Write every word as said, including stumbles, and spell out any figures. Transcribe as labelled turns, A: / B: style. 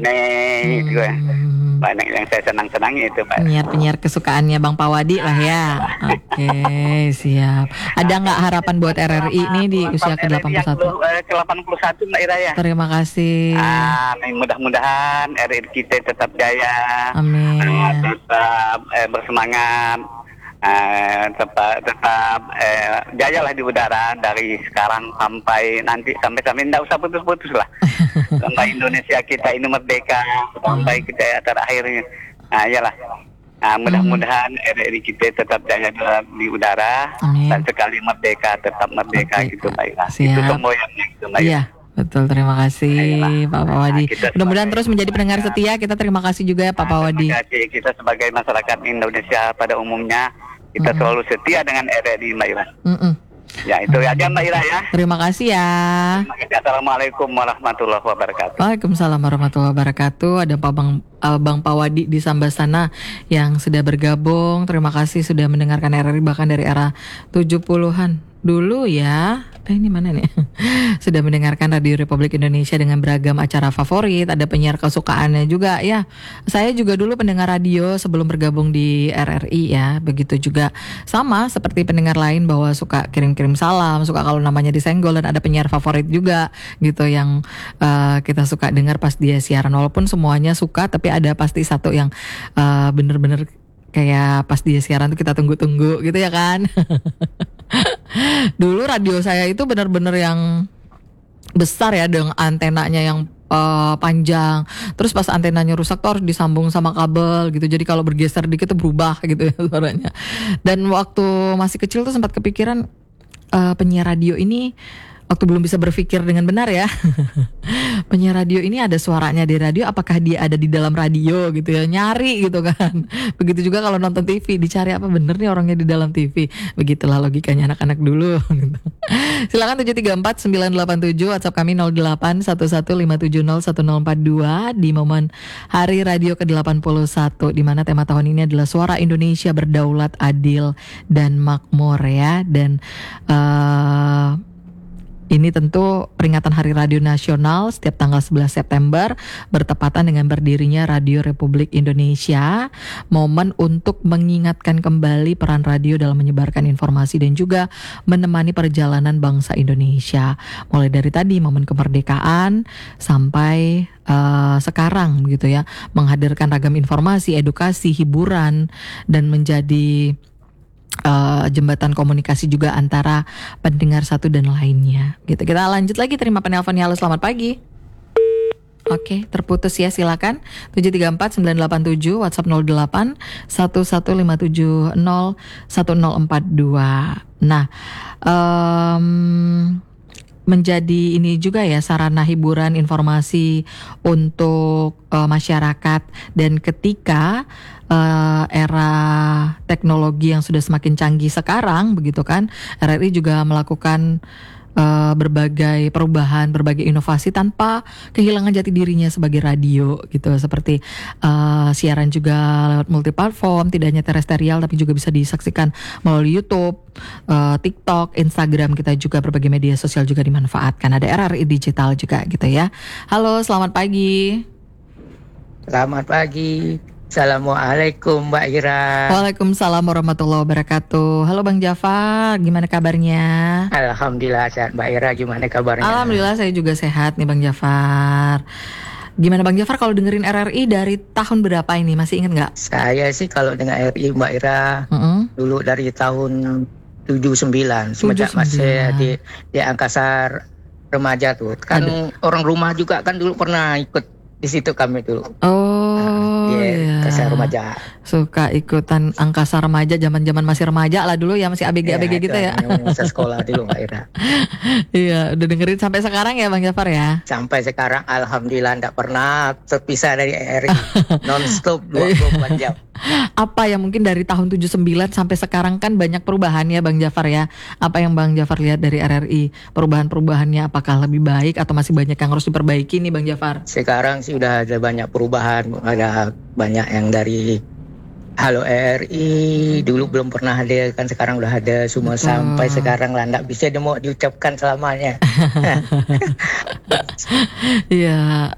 A: Nih, itu ya.
B: Hmm.
A: Banyak yang saya senang-senangi itu, Pak.
B: Penyiar-penyiar kesukaannya Bang Pawadi lah ya. Oke, siap. Ada nggak harapan buat R R I nih di usia ke delapan puluh satu?
A: Ke delapan puluh satu Mbak Ira ya.
B: Terima kasih.
A: Amin. Mudah-mudahan R R I kita tetap jaya.
B: Amin.
A: Uh, tetap eh, bersemangat. Uh, tetap tetap eh, jayalah di udara dari sekarang sampai nanti sampai sampai tidak usah putus-putus lah sampai Indonesia kita ini merdeka, sampai kita ya terakhirnya. Nah, iyalah. Nah, mudah-mudahan R R I kita tetap jaya di udara. Amin. Dan sekali merdeka tetap merdeka, merdeka. Gitu baiklah. Itu semboyannya gitu baik.
B: Iya. Betul, terima kasih Ayolah. Pak Pawadi. Nah, mudah-mudahan terus menjadi pendengar setia. Kita terima kasih juga ya Pak Pawadi.
A: Terima kasih. Kita sebagai masyarakat Indonesia pada umumnya kita mm-hmm. selalu setia dengan R R I Mbak Ira. Mm-hmm. Ya itu mm-hmm. aja Mbak Ira ya.
B: Terima kasih ya.
A: Terima kasih. Assalamualaikum warahmatullahi wabarakatuh.
B: Waalaikumsalam warahmatullahi wabarakatuh. Ada Pak Bang uh, Bang Pawadi di Sambasana yang sudah bergabung. Terima kasih sudah mendengarkan R R I bahkan dari era tujuh puluhan dulu ya. Nah, ini mana nih? Sudah mendengarkan Radio Republik Indonesia dengan beragam acara favorit, ada penyiar kesukaannya juga ya. Saya juga dulu pendengar radio sebelum bergabung di R R I ya. Begitu juga sama seperti pendengar lain bahwa suka kirim-kirim salam, suka kalau namanya disenggol, dan ada penyiar favorit juga gitu yang uh, kita suka dengar pas dia siaran. Walaupun semuanya suka, tapi ada pasti satu yang uh, bener-bener kayak pas dia siaran tuh kita tunggu-tunggu gitu ya kan. Dulu radio saya itu benar-benar yang besar ya, dengan antenanya yang uh, panjang. Terus pas antenanya rusak tuh harus disambung sama kabel gitu. Jadi kalau bergeser dikit tuh berubah gitu ya suaranya. Dan waktu masih kecil tuh sempat kepikiran uh, penyiar radio ini waktu belum bisa berpikir dengan benar ya. Penyiar radio ini ada suaranya di radio, apakah dia ada di dalam radio gitu ya, nyari gitu kan. Begitu juga kalau nonton T V, dicari apa bener nih orangnya di dalam T V. Begitulah logikanya anak-anak dulu gitu. Silakan tujuh tiga empat sembilan delapan tujuh, WhatsApp kami nol delapan satu satu lima tujuh nol satu nol empat dua di momen Hari Radio ke delapan puluh satu, di mana tema tahun ini adalah Suara Indonesia Berdaulat, Adil dan Makmur ya. Dan uh, ini tentu peringatan Hari Radio Nasional setiap tanggal sebelas September bertepatan dengan berdirinya Radio Republik Indonesia. Momen untuk mengingatkan kembali peran radio dalam menyebarkan informasi dan juga menemani perjalanan bangsa Indonesia. Mulai dari tadi momen kemerdekaan sampai uh, sekarang begitu ya, menghadirkan ragam informasi, edukasi, hiburan, dan menjadi Uh, jembatan komunikasi juga antara pendengar satu dan lainnya gitu. Kita lanjut lagi, terima penelponnya. Halo, selamat pagi. Oke, terputus ya, silakan tujuh tiga empat sembilan delapan tujuh, WhatsApp nol delapan satu satu lima tujuh nol satu nol empat dua. Nah, um, menjadi ini juga ya sarana hiburan informasi untuk uh, masyarakat. Dan ketika uh, era teknologi yang sudah semakin canggih sekarang begitu kan, R R I juga melakukan Uh, berbagai perubahan, berbagai inovasi tanpa kehilangan jati dirinya sebagai radio gitu. Seperti uh, siaran juga lewat multiplatform, tidak hanya terestrial tapi juga bisa disaksikan melalui YouTube, uh, TikTok, Instagram. Kita juga berbagai media sosial juga dimanfaatkan. Ada R R I Digital juga gitu ya. Halo, selamat pagi.
C: Selamat pagi. Assalamualaikum Mbak Ira.
B: Waalaikumsalam warahmatullahi wabarakatuh. Halo Bang Jafar, gimana kabarnya?
C: Alhamdulillah sehat Mbak Ira, gimana kabarnya?
B: Alhamdulillah saya juga sehat nih Bang Jafar. Gimana Bang Jafar kalau dengerin R R I dari tahun berapa ini, masih ingat nggak?
C: Saya sih kalau dengan R R I Mbak Ira mm-hmm. dulu dari tahun tujuh puluh sembilan semenjak masih di, di angkasa remaja tuh. Kan Aduh. Orang rumah juga kan dulu pernah ikut di situ kami dulu.
B: Oh,
C: nah, iya. Angkasa remaja.
B: Suka ikutan angkasa remaja, zaman-zaman masih remaja lah dulu ya, masih A B G A B G ya, gitu ya.
C: Masa sekolah dulu Mbak Ira.
B: Iya, udah dengerin sampai sekarang ya Bang Jafar ya?
C: Sampai sekarang alhamdulillah enggak pernah terpisah dari R R I. Non-stop dua puluh empat jam.
B: Apa yang mungkin dari tahun tujuh puluh sembilan sampai sekarang kan banyak perubahan ya Bang Jafar ya. Apa yang Bang Jafar lihat dari R R I? Perubahan-perubahannya apakah lebih baik atau masih banyak yang harus diperbaiki nih Bang Jafar?
C: Sekarang sih udah ada banyak perubahan, ada banyak yang dari Halo R R I, dulu belum pernah ada, kan sekarang udah ada semua. Betul. Sampai sekarang lah, nggak bisa demo diucapkan selamanya.
B: Iya,